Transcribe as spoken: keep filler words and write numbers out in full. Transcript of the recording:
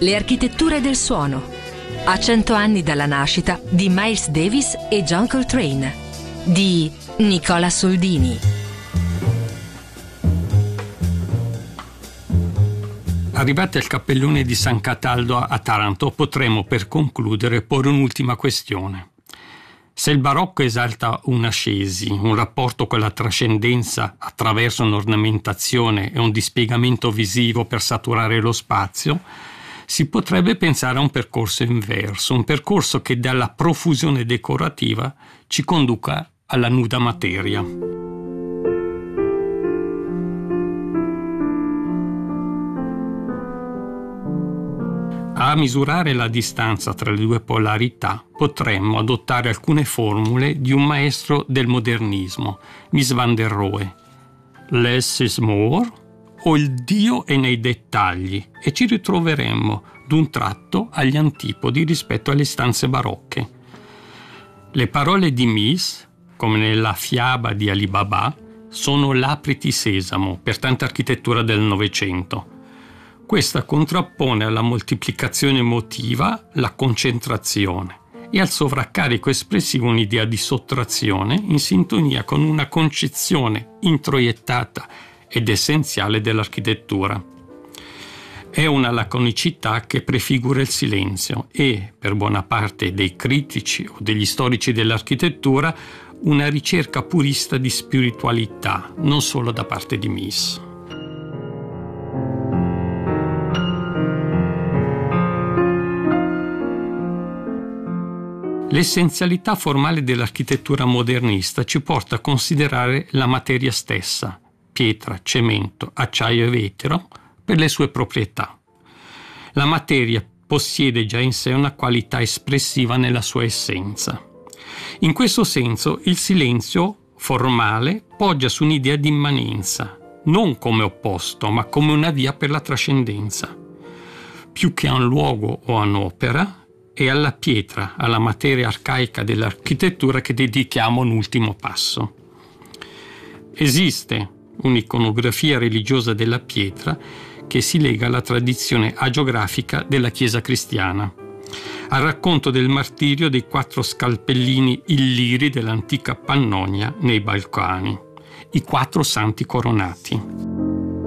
Le architetture del suono. A cento anni dalla nascita di Miles Davis e John Coltrane, di Nicola Soldini. Arrivati al cappellone di San Cataldo a Taranto, potremmo per concludere porre un'ultima questione. Se il barocco esalta un'ascesi, un rapporto con la trascendenza attraverso un'ornamentazione e un dispiegamento visivo per saturare lo spazio, si potrebbe pensare a un percorso inverso, un percorso che dalla profusione decorativa ci conduca alla nuda materia. A misurare la distanza tra le due polarità potremmo adottare alcune formule di un maestro del modernismo, Mies van der Rohe. Less is more, o il Dio è nei dettagli, e ci ritroveremmo d'un tratto agli antipodi rispetto alle stanze barocche. Le parole di Mies, come nella fiaba di Ali Baba, sono l'apriti sesamo per tanta architettura del Novecento. Questa contrappone alla moltiplicazione emotiva la concentrazione e al sovraccarico espressivo un'idea di sottrazione in sintonia con una concezione introiettata ed essenziale dell'architettura. È una laconicità che prefigura il silenzio e, per buona parte dei critici o degli storici dell'architettura, una ricerca purista di spiritualità, non solo da parte di Mies. L'essenzialità formale dell'architettura modernista ci porta a considerare la materia stessa, pietra, cemento, acciaio e vetro, per le sue proprietà. La materia possiede già in sé una qualità espressiva nella sua essenza. In questo senso il silenzio formale poggia su un'idea di immanenza, non come opposto, ma come una via per la trascendenza. Più che a un luogo o a un'opera, è alla pietra, alla materia arcaica dell'architettura che dedichiamo un ultimo passo. Esiste un'iconografia religiosa della pietra che si lega alla tradizione agiografica della Chiesa cristiana, al racconto del martirio dei quattro scalpellini illiri dell'antica Pannonia nei Balcani, i quattro santi coronati.